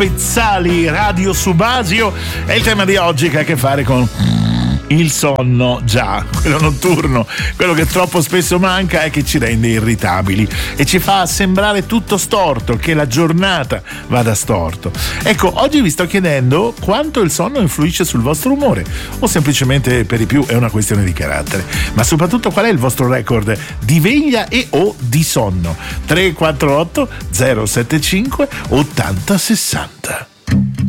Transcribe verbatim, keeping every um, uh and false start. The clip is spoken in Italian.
Pezzali, Radio Subasio, e il tema di oggi che ha a che fare con il sonno, già, quello notturno, quello che troppo spesso manca e che ci rende irritabili e ci fa sembrare tutto storto, che la giornata vada storto. Ecco, oggi vi sto chiedendo quanto il sonno influisce sul vostro umore, o semplicemente per di più è una questione di carattere, ma soprattutto qual è il vostro record di veglia e o di sonno. Tre quattro otto zero sette cinque ottanta sessanta.